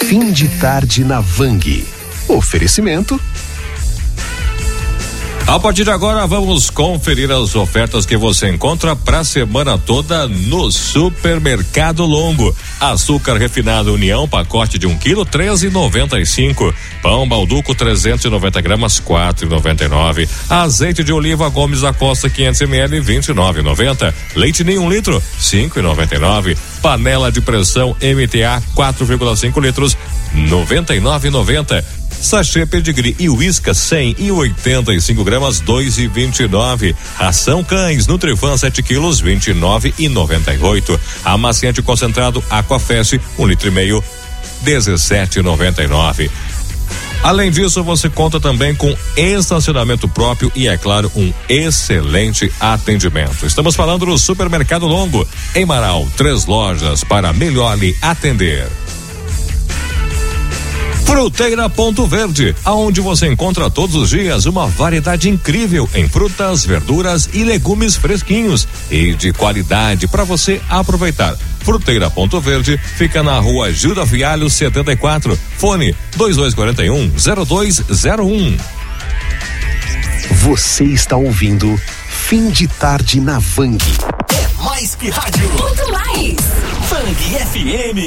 Fim de tarde na Vang. Oferecimento. A partir de agora, vamos conferir as ofertas que você encontra para a semana toda no Supermercado Longo. Açúcar refinado União, pacote de 1 quilo, 13,95. Pão Balduco 390 gramas, 4,99. Azeite de oliva Gomes da Costa 500 ml, 29,90. Leite Ninho 1 litro, 5,99. Panela de pressão MTA 4,5 litros, 99,90. Sachê Pedigree e Whiskas 185 gramas, 2,29. Ração Cães Nutrifan 7 quilos, 29,98. Amaciante concentrado Aquafest 1,5 litro, 17,99. Além disso, você conta também com estacionamento próprio e, é claro, um excelente atendimento. Estamos falando do Supermercado Longo, em Marau, 3 lojas para melhor lhe atender. Fruteira Ponto Verde, aonde você encontra todos os dias uma variedade incrível em frutas, verduras e legumes fresquinhos e de qualidade para você aproveitar. Fruteira Ponto Verde fica na rua Gilda Fialho 74, fone 2241-0201. Você está ouvindo Fim de Tarde na Vang. É mais que rádio. Muito mais. Vang FM.